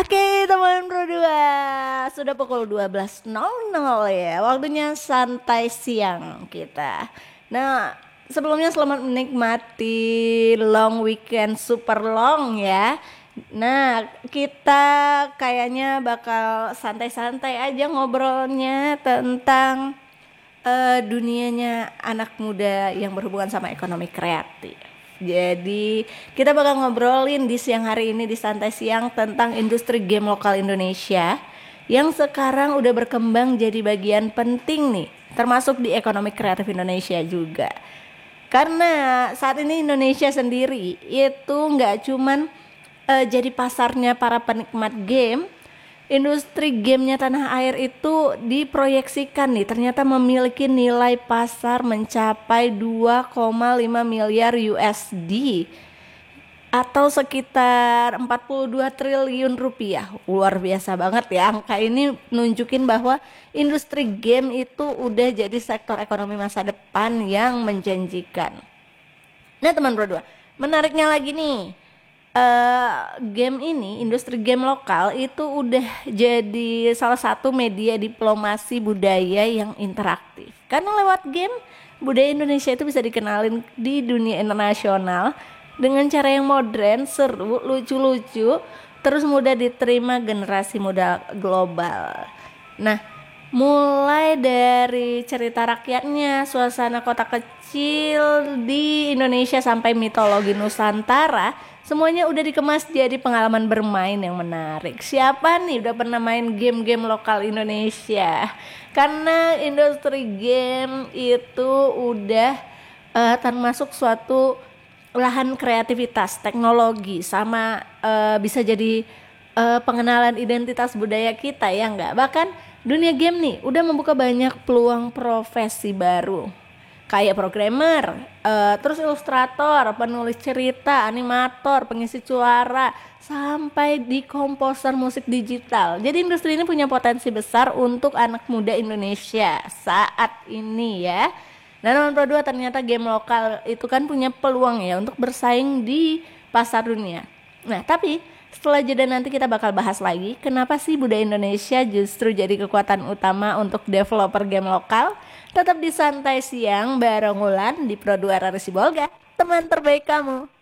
Oke teman berdua, sudah pukul 12.00 ya, waktunya santai siang kita. Nah, sebelumnya selamat menikmati long weekend super long ya. Nah, kita kayaknya bakal santai-santai aja ngobrolnya tentang dunianya anak muda yang berhubungan sama ekonomi kreatif. Jadi kita bakal ngobrolin di siang hari ini di Santai Siang tentang industri game lokal Indonesia yang sekarang udah berkembang jadi bagian penting nih, termasuk di ekonomi kreatif Indonesia juga. Karena saat ini Indonesia sendiri itu nggak cuman jadi pasarnya para penikmat game. Industri gamenya tanah air itu diproyeksikan nih ternyata memiliki nilai pasar mencapai 2,5 miliar USD atau sekitar 42 triliun rupiah. Luar biasa banget ya, angka ini nunjukin bahwa industri game itu udah jadi sektor ekonomi masa depan yang menjanjikan. Nah teman berdua, menariknya lagi nih, game ini, industri game lokal itu udah jadi salah satu media diplomasi budaya yang interaktif. Karena lewat game, budaya Indonesia itu bisa dikenalin di dunia internasional dengan cara yang modern, seru, lucu-lucu, terus mudah diterima generasi muda global. Nah, mulai dari cerita rakyatnya, suasana kota kecil di Indonesia sampai mitologi Nusantara, semuanya udah dikemas jadi pengalaman bermain yang menarik. Siapa nih udah pernah main game-game lokal Indonesia? Karena industri game itu udah termasuk suatu lahan kreativitas, teknologi, sama bisa jadi pengenalan identitas budaya kita ya enggak? Bahkan dunia game nih udah membuka banyak peluang profesi baru. Kayak programmer, terus ilustrator, penulis cerita, animator, pengisi suara, sampai di komposer musik digital. Jadi industri ini punya potensi besar untuk anak muda Indonesia saat ini ya. Dan nomor kedua, ternyata game lokal itu kan punya peluang ya untuk bersaing di pasar dunia. Nah tapi setelah jeda nanti kita bakal bahas lagi kenapa sih budaya Indonesia justru jadi kekuatan utama untuk developer game lokal. Tetap di Santai Siang bareng Wulan di Pro 2 Rarisi Bolga, teman terbaik kamu.